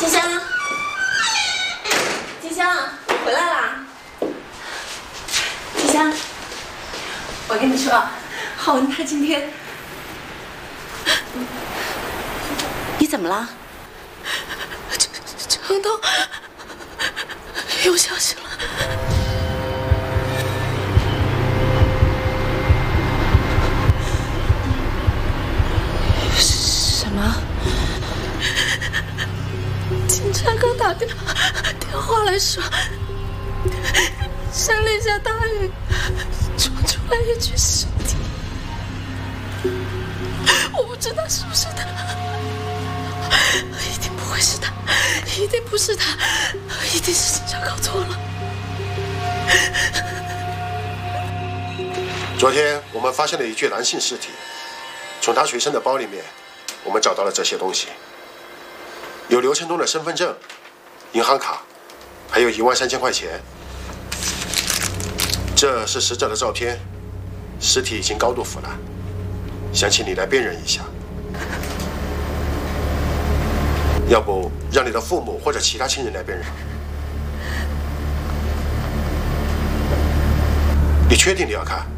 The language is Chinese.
金香，金香，你回来啦！金香，我跟你说，浩文他今天，你怎么了？城东有消息了。 什么？警察刚打电话来说，山里下大雨，冲出来一具尸体。我不知道是不是他，一定不会是他，一定不是他，一定是警察搞错了。 昨天我们发现了一具男性尸体。 从他随身的包里面，我们找到了这些东西，有刘承东的身份证、银行卡，还有13000块钱。这是死者的照片，尸体已经高度腐烂，想请你来辨认一下。要不让你的父母或者其他亲人来辨认？你确定你要看？